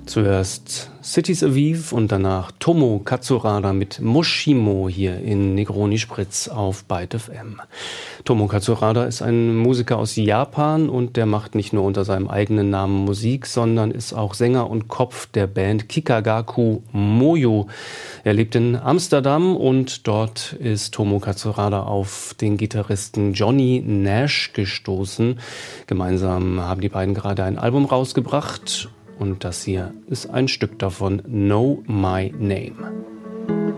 Zuerst Cities Aviv und danach Tomo Katsurada mit Moshimo hier in Negroni Spritz auf Byte FM. Tomo Katsurada ist ein Musiker aus Japan und der macht nicht nur unter seinem eigenen Namen Musik, sondern ist auch Sänger und Kopf der Band Kikagaku Moyo. Er lebt in Amsterdam und dort ist Tomo Katsurada auf den Gitarristen Johnny Nash gestoßen. Gemeinsam haben die beiden gerade ein Album rausgebracht. Und das hier ist ein Stück davon, Know My Name.